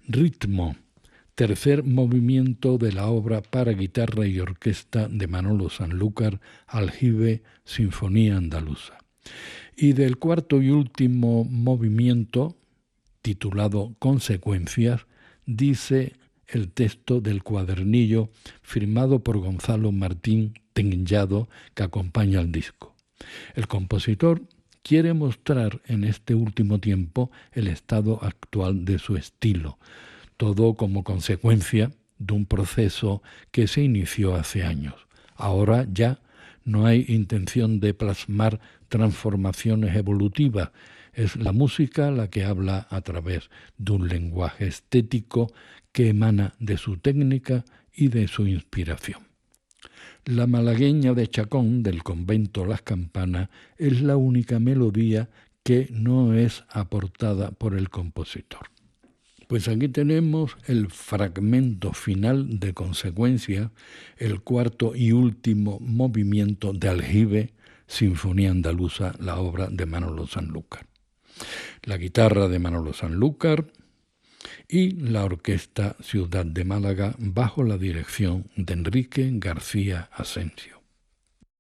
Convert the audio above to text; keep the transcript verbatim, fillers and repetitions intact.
Ritmo, tercer movimiento de la obra para guitarra y orquesta de Manolo Sanlúcar, Aljibe, Sinfonía Andaluza. Y del cuarto y último movimiento, titulado Consecuencias, dice el texto del cuadernillo firmado por Gonzalo Martín Tengellado, que acompaña al disco. El compositor quiere mostrar en este último tiempo el estado actual de su estilo, todo como consecuencia de un proceso que se inició hace años. Ahora ya no hay intención de plasmar transformaciones evolutivas, es la música la que habla a través de un lenguaje estético que emana de su técnica y de su inspiración. La malagueña de Chacón, del convento Las Campanas, es la única melodía que no es aportada por el compositor. Pues aquí tenemos el fragmento final de Consecuencia, el cuarto y último movimiento de Aljibe, Sinfonía Andaluza, la obra de Manolo Sanlúcar. La guitarra de Manolo Sanlúcar y la Orquesta Ciudad de Málaga bajo la dirección de Enrique García Asensio.